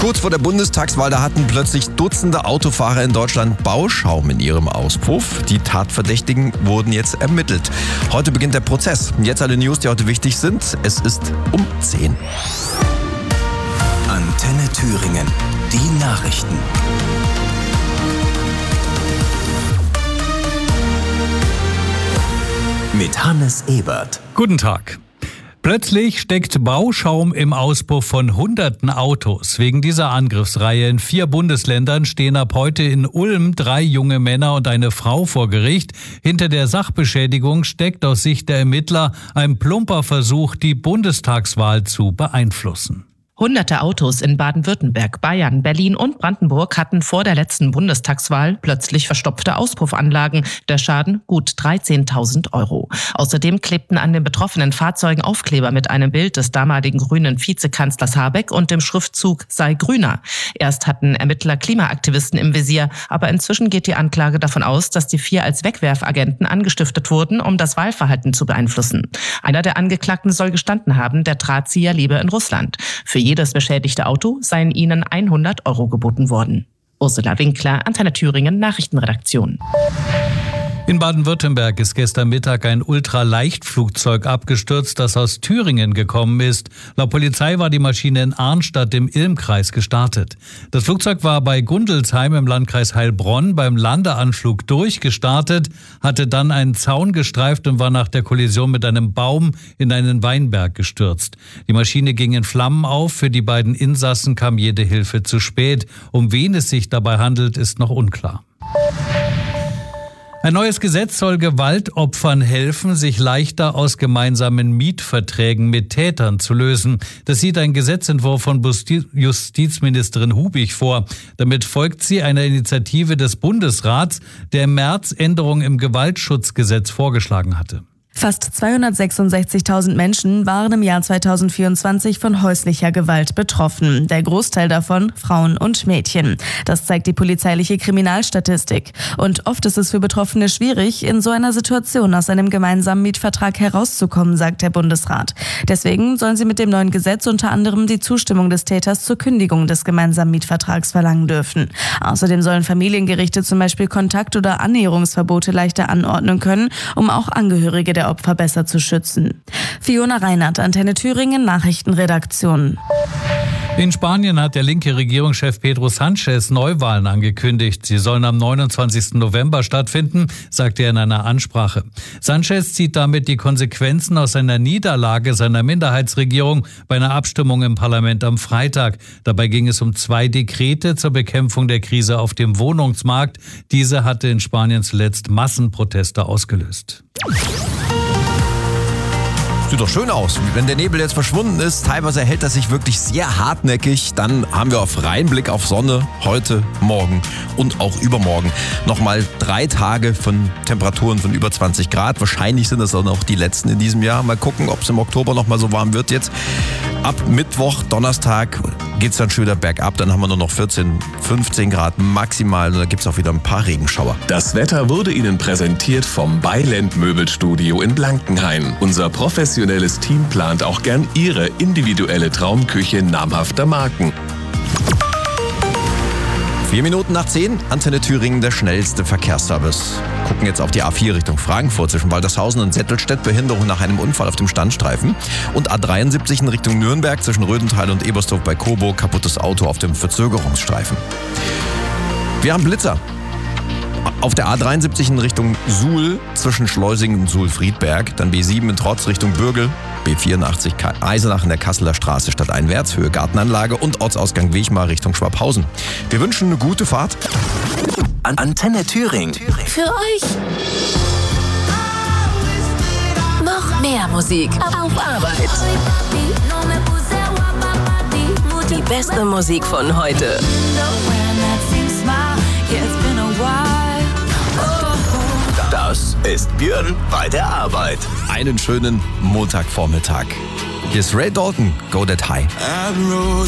Kurz vor der Bundestagswahl, da hatten plötzlich Dutzende Autofahrer in Deutschland Bauschaum in ihrem Auspuff. Die Tatverdächtigen wurden jetzt ermittelt. Heute beginnt der Prozess. Jetzt alle News, die heute wichtig sind. Es ist um 10. Antenne Thüringen. Die Nachrichten. Mit Hannes Ebert. Guten Tag. Plötzlich steckt Bauschaum im Auspuff von hunderten Autos. Wegen dieser Angriffsreihe in 4 Bundesländern stehen ab heute in Ulm 3 junge Männer und eine Frau vor Gericht. Hinter der Sachbeschädigung steckt aus Sicht der Ermittler ein plumper Versuch, die Bundestagswahl zu beeinflussen. Hunderte Autos in Baden-Württemberg, Bayern, Berlin und Brandenburg hatten vor der letzten Bundestagswahl plötzlich verstopfte Auspuffanlagen. Der Schaden gut 13.000 €. Außerdem klebten an den betroffenen Fahrzeugen Aufkleber mit einem Bild des damaligen grünen Vizekanzlers Habeck und dem Schriftzug "Sei grüner". Erst hatten Ermittler Klimaaktivisten im Visier, aber inzwischen geht die Anklage davon aus, dass die 4 als Wegwerfagenten angestiftet wurden, um das Wahlverhalten zu beeinflussen. Einer der Angeklagten soll gestanden haben, der Drahtzieher lebe in Russland. Für jedes beschädigte Auto seien ihnen 100 € geboten worden. Ursula Winkler, Antenne Thüringen, Nachrichtenredaktion. In Baden-Württemberg ist gestern Mittag ein Ultraleichtflugzeug abgestürzt, das aus Thüringen gekommen ist. Laut Polizei war die Maschine in Arnstadt im Ilm-Kreis gestartet. Das Flugzeug war bei Gundelsheim im Landkreis Heilbronn beim Landeanflug durchgestartet, hatte dann einen Zaun gestreift und war nach der Kollision mit einem Baum in einen Weinberg gestürzt. Die Maschine ging in Flammen auf. Für die beiden Insassen kam jede Hilfe zu spät. Um wen es sich dabei handelt, ist noch unklar. Ein neues Gesetz soll Gewaltopfern helfen, sich leichter aus gemeinsamen Mietverträgen mit Tätern zu lösen. Das sieht ein Gesetzentwurf von Justizministerin Hubig vor. Damit folgt sie einer Initiative des Bundesrats, der im März Änderungen im Gewaltschutzgesetz vorgeschlagen hatte. Fast 266.000 Menschen waren im Jahr 2024 von häuslicher Gewalt betroffen. Der Großteil davon Frauen und Mädchen. Das zeigt die polizeiliche Kriminalstatistik. Und oft ist es für Betroffene schwierig, in so einer Situation aus einem gemeinsamen Mietvertrag herauszukommen, sagt der Bundesrat. Deswegen sollen sie mit dem neuen Gesetz unter anderem die Zustimmung des Täters zur Kündigung des gemeinsamen Mietvertrags verlangen dürfen. Außerdem sollen Familiengerichte zum Beispiel Kontakt- oder Annäherungsverbote leichter anordnen können, um auch Angehörige der Opfer besser zu schützen. Fiona Reinhardt, Antenne Thüringen, Nachrichtenredaktion. In Spanien hat der linke Regierungschef Pedro Sánchez Neuwahlen angekündigt. Sie sollen am 29. November stattfinden, sagte er in einer Ansprache. Sánchez zieht damit die Konsequenzen aus einer Niederlage seiner Minderheitsregierung bei einer Abstimmung im Parlament am Freitag. Dabei ging es um 2 Dekrete zur Bekämpfung der Krise auf dem Wohnungsmarkt. Diese hatte in Spanien zuletzt Massenproteste ausgelöst. Sieht doch schön aus. Wenn der Nebel jetzt verschwunden ist, teilweise hält er sich wirklich sehr hartnäckig, dann haben wir auf freien Blick auf Sonne heute, morgen und auch übermorgen. Nochmal 3 Tage von Temperaturen von über 20 Grad. Wahrscheinlich sind das auch noch die letzten in diesem Jahr. Mal gucken, ob es im Oktober nochmal so warm wird jetzt. Ab Mittwoch, Donnerstag geht es dann schon wieder bergab. Dann haben wir nur noch 14, 15 Grad maximal. Und da gibt es auch wieder ein paar Regenschauer. Das Wetter wurde Ihnen präsentiert vom Beiland Möbelstudio in Blankenhain. Unser professionelles Team plant auch gern Ihre individuelle Traumküche namhafter Marken. 4 Minuten nach 10, Antenne Thüringen, der schnellste Verkehrsservice. Gucken jetzt auf die A4 Richtung Frankfurt zwischen Waltershausen und Settelstedt, Behinderung nach einem Unfall auf dem Standstreifen. Und A73 in Richtung Nürnberg zwischen Rödental und Ebersdorf bei Coburg, kaputtes Auto auf dem Verzögerungsstreifen. Wir haben Blitzer. Auf der A73 in Richtung Suhl zwischen Schleusingen und Suhl-Friedberg, dann B7 in Trotz Richtung Bürgel, B84 Eisenach in der Kasseler Straße stadteinwärts, Höhe Gartenanlage und Ortsausgang Wechmar Richtung Schwabhausen. Wir wünschen eine gute Fahrt. Antenne Thüringen. Für euch noch mehr Musik auf Arbeit. Die beste Musik von heute. Das ist Björn bei der Arbeit. Einen schönen Montagvormittag. Hier ist Ray Dalton, Go That High. I wrote